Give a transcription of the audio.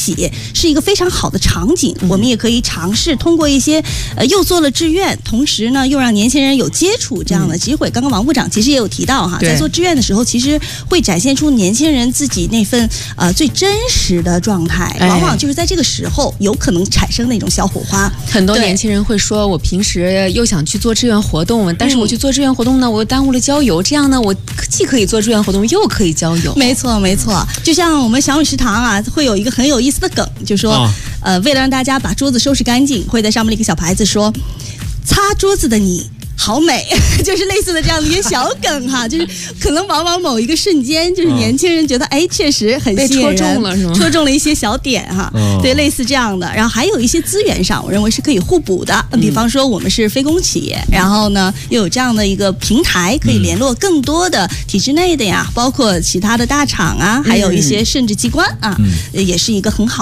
起是一个非常好的场景。我们也可以尝试通过一些又做了志愿，同时呢又让年轻人有接触这样的机会。刚刚王部长其实也有提到哈，在做志愿的时候，其实会展现出年轻人自己那份最真实的状态，往往就是在这个时候有可能产生那种小火花。 很多年轻人会说，我平时又想去做志愿活动，但是我去做志愿活动呢，我又耽误了交友，这样呢，我既可以做志愿活动，又可以交友。 没错，没错。就像我们小米食堂啊，会有一个很有意思的梗，就说，为了让大家把桌子收拾干净，会在上面立个小牌子说，擦桌子的你好美，就是类似的这样的一些小梗哈，就是可能往往某一个瞬间，就是年轻人觉得确实很吸引人， 被戳中了是吗？ 戳中了一些小点哈，对，类似这样的。然后还有一些资源上，我认为是可以互补的，比方说我们是非公企业，然后呢又有这样的一个平台，可以联络更多的体制内的呀，包括其他的大厂啊，还有一些甚至机关啊，也是一个很好